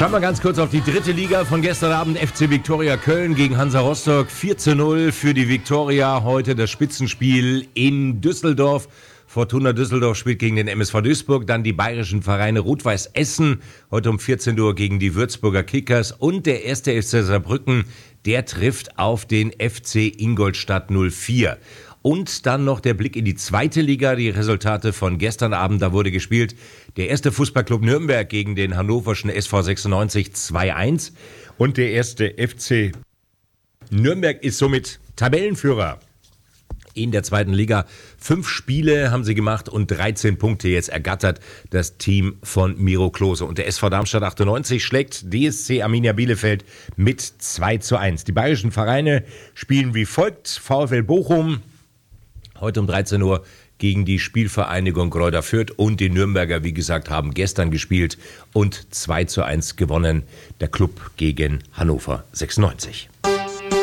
Schauen wir ganz kurz auf die dritte Liga von gestern Abend. FC Viktoria Köln gegen Hansa Rostock. 4:0 für die Viktoria. Heute das Spitzenspiel in Düsseldorf. Fortuna Düsseldorf spielt gegen den MSV Duisburg. Dann die bayerischen Vereine Rot-Weiß Essen. Heute um 14 Uhr gegen die Würzburger Kickers. Und der 1. FC Saarbrücken, der trifft auf den FC Ingolstadt 04. Und dann noch der Blick in die zweite Liga, die Resultate von gestern Abend. Da wurde gespielt der 1. Fußballclub Nürnberg gegen den hannoverschen SV 96 2:1. Und der 1. FC Nürnberg ist somit Tabellenführer in der zweiten Liga. 5 Spiele haben sie gemacht und 13 Punkte jetzt ergattert das Team von Miro Klose. Und der SV Darmstadt 98 schlägt DSC Arminia Bielefeld mit 2:1. Die bayerischen Vereine spielen wie folgt: VfL Bochum heute um 13 Uhr gegen die Spielvereinigung Greuther Fürth, und die Nürnberger, wie gesagt, haben gestern gespielt und 2:1 gewonnen, der Club gegen Hannover 96.